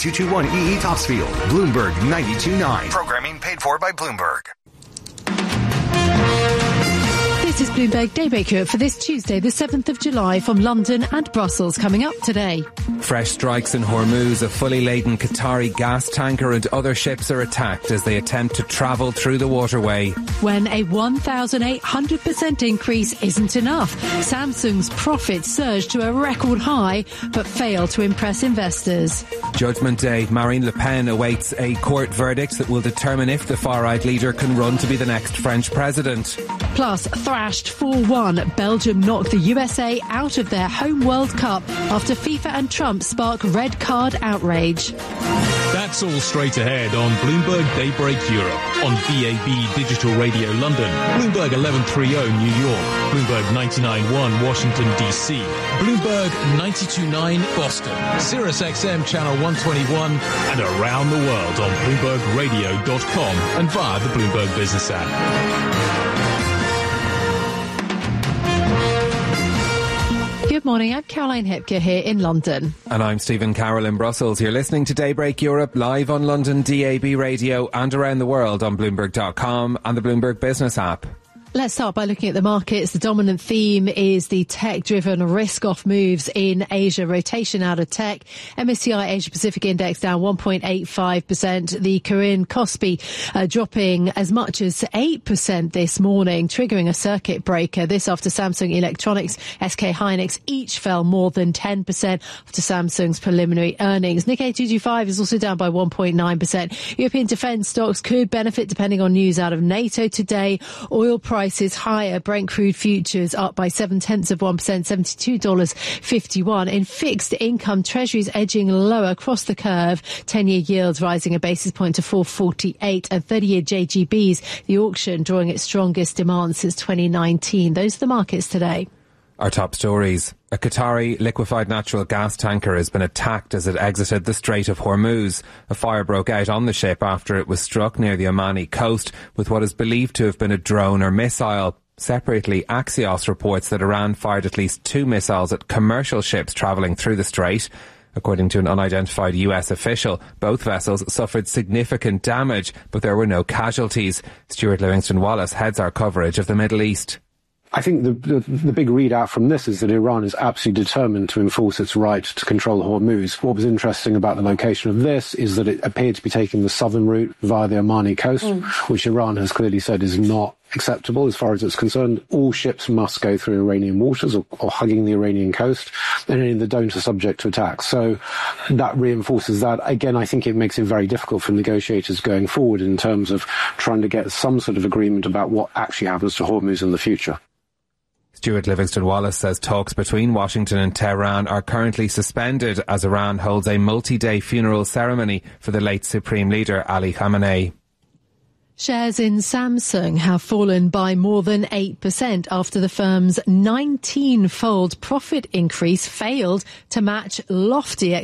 9221 EE Topsfield. Bloomberg 92.9. Programming paid for by Bloomberg. This is Bloomberg Daybreak Europe for this Tuesday, the 7th of July, from London and Brussels. Coming up today. Fresh strikes in Hormuz. A fully laden Qatari gas tanker and other ships are attacked as they attempt to travel through the waterway. When a 1,800% increase isn't enough, Samsung's profits surged to a record high but failed to impress investors. Judgment Day. Marine Le Pen awaits a court verdict that will determine if the far-right leader can run to be the next French president. Plus, thrashed 4-1, Belgium knocked the USA out of their home World Cup after FIFA and Trump spark red card outrage. That's all straight ahead on Bloomberg Daybreak Europe, on DAB Digital Radio London, Bloomberg 1130 New York, Bloomberg 99.1 Washington DC, Bloomberg 92.9 Boston, Sirius XM Channel 121, and around the world on BloombergRadio.com and via the Bloomberg Business app. Good morning, I'm Caroline Hipker here in London. And I'm Stephen Carroll in Brussels. You're listening to Daybreak Europe live on London DAB Radio and around the world on Bloomberg.com and the Bloomberg Business app. Let's start by looking at the markets. The dominant theme is the tech-driven risk-off moves in Asia, rotation out of tech. MSCI Asia Pacific Index down 1.85%. The Korean Kospi dropping as much as 8% this morning, triggering a circuit breaker. This after Samsung Electronics, SK Hynix each fell more than 10% after Samsung's preliminary earnings. Nikkei 225 is also down by 1.9%. European defence stocks could benefit depending on news out of NATO today. Oil prices higher. Brent crude futures up by 0.7%, $72.51. In fixed income, treasuries edging lower across the curve. 10-year yields rising a basis point to 4.48, and 30-year JGBs, the auction drawing its strongest demand since 2019. Those are the markets today. Our top stories. A Qatari liquefied natural gas tanker has been attacked as it exited the Strait of Hormuz. A fire broke out on the ship after it was struck near the Omani coast with what is believed to have been a drone or missile. Separately, Axios reports that Iran fired at least 2 missiles at commercial ships travelling through the strait. According to an unidentified US official, both vessels suffered significant damage, but there were no casualties. Stuart Livingston-Wallace heads our coverage of the Middle East. I think the big readout from this is that Iran is absolutely determined to enforce its right to control Hormuz. What was interesting about the location of this is that it appeared to be taking the southern route via the Omani coast, which Iran has clearly said is not acceptable as far as it's concerned. All ships must go through Iranian waters or hugging the Iranian coast, and any that don't are subject to attack. So that reinforces that. Again, I think it makes it very difficult for negotiators going forward in terms of trying to get some sort of agreement about what actually happens to Hormuz in the future. Stuart Livingston-Wallace says talks between Washington and Tehran are currently suspended as Iran holds a multi-day funeral ceremony for the late Supreme Leader Ali Khamenei. Shares in Samsung have fallen by more than 8% after the firm's 19-fold profit increase failed to match lofty